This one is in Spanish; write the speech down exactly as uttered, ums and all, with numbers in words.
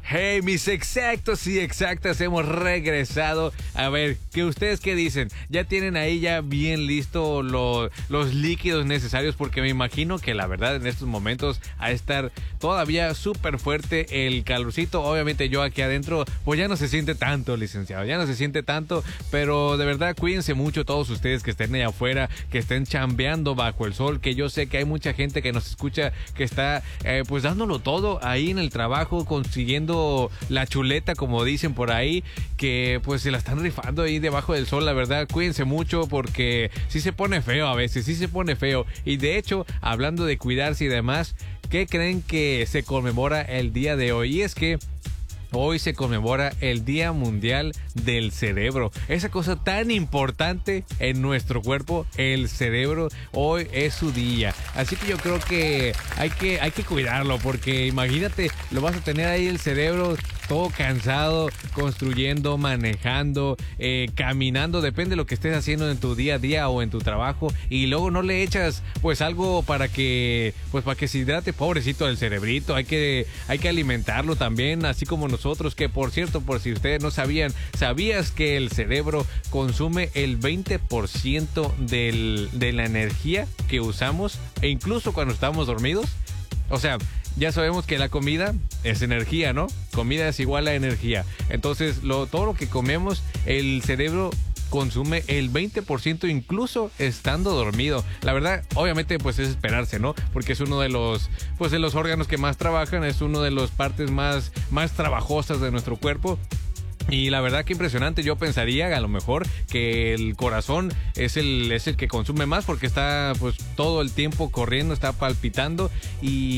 Hey, mis exactos y exactas, hemos regresado. A ver, ¿qué ustedes qué dicen? ¿Ya tienen ahí ya bien listo lo, los líquidos necesarios? Porque me imagino que la verdad en estos momentos a estar todavía súper fuerte el calorcito. Obviamente yo aquí adentro pues ya no se siente tanto, licenciado, ya no se siente tanto, pero de verdad cuídense mucho todos ustedes que estén allá afuera, que estén chambeando bajo el sol, que yo sé que hay mucha gente que nos escucha que está eh, pues dándolo todo ahí en el trabajo, consiguiendo la chuleta, como dicen por ahí, que pues se la están rifando ahí debajo del sol. La verdad, cuídense mucho porque sí se pone feo a veces, sí se pone feo. Y de hecho, hablando de cuidarse y demás, ¿qué creen que se conmemora el día de hoy? Y es que hoy se conmemora el Día Mundial del Cerebro. Esa cosa tan importante en nuestro cuerpo, el cerebro, hoy es su día. Así que yo creo que hay que, hay que cuidarlo, porque imagínate, lo vas a tener ahí el cerebro todo cansado, construyendo, manejando, eh, caminando, depende de lo que estés haciendo en tu día a día o en tu trabajo, y luego no le echas pues algo para que pues para que se hidrate, pobrecito del cerebrito. Hay que, hay que alimentarlo también, así como nosotros, que por cierto, por si ustedes no sabían, ¿sabías que el cerebro consume el veinte por ciento del, de la energía que usamos, e incluso cuando estamos dormidos? O sea, ya sabemos que la comida es energía, ¿no? Comida es igual a energía. Entonces, lo, todo lo que comemos, el cerebro consume el veinte por ciento incluso estando dormido. La verdad, obviamente, pues es esperarse, ¿no? Porque es uno de los, pues, de los órganos que más trabajan, es uno de las partes más, más trabajosas de nuestro cuerpo. Y la verdad que impresionante. Yo pensaría a lo mejor que el corazón es el, es el que consume más, porque está pues todo el tiempo corriendo, está palpitando y